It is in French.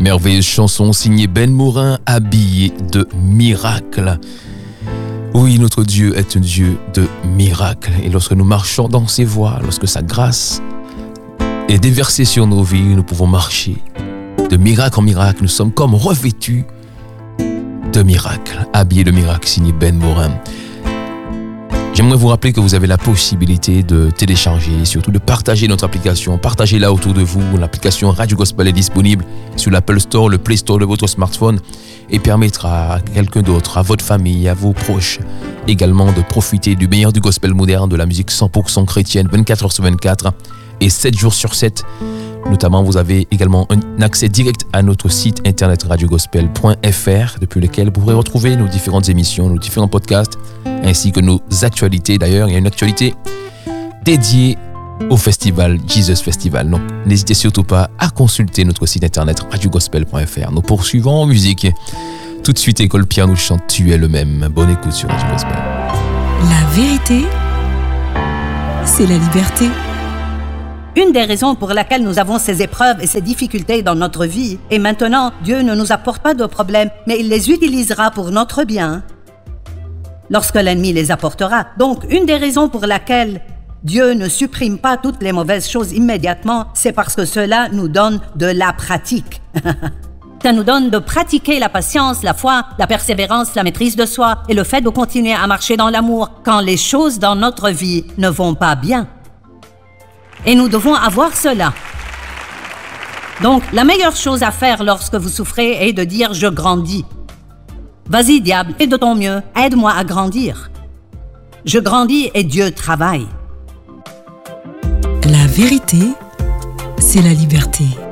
Merveilleuse chanson signée Ben Morin, habillé de miracles. Oui, notre Dieu est un Dieu de miracles. Et lorsque nous marchons dans ses voies, lorsque sa grâce est déversée sur nos vies, nous pouvons marcher de miracle en miracle. Nous sommes comme revêtus de miracles, habillés de miracles, signé Ben Morin. J'aimerais vous rappeler que vous avez la possibilité de télécharger, surtout de partager notre application. Partagez-la autour de vous. L'application Radio Gospel est disponible sur l'Apple Store, le Play Store de votre smartphone et permettra à quelqu'un d'autre, à votre famille, à vos proches, également de profiter du meilleur du gospel moderne, de la musique 100% chrétienne, 24 heures sur 24 et 7 jours sur 7. Notamment, vous avez également un accès direct à notre site internet radiogospel.fr, depuis lequel vous pourrez retrouver nos différentes émissions, nos différents podcasts, ainsi que nos actualités. D'ailleurs, il y a une actualité dédiée au festival Jesus Festival. Donc, n'hésitez surtout pas à consulter notre site internet radiogospel.fr. Nous poursuivons en musique. Tout de suite, École Pierre nous chante « Tu es le même ». Bonne écoute sur Radio Gospel. La vérité, c'est la liberté. Une des raisons pour laquelle nous avons ces épreuves et ces difficultés dans notre vie, et maintenant, Dieu ne nous apporte pas de problèmes, mais il les utilisera pour notre bien lorsque l'ennemi les apportera. Donc, une des raisons pour laquelle Dieu ne supprime pas toutes les mauvaises choses immédiatement, c'est parce que cela nous donne de la pratique. Ça nous donne de pratiquer la patience, la foi, la persévérance, la maîtrise de soi et le fait de continuer à marcher dans l'amour quand les choses dans notre vie ne vont pas bien. Et nous devons avoir cela. Donc, la meilleure chose à faire lorsque vous souffrez est de dire « je grandis ». Vas-y, diable, fais de ton mieux, aide-moi à grandir. Je grandis et Dieu travaille. La vérité, c'est la liberté.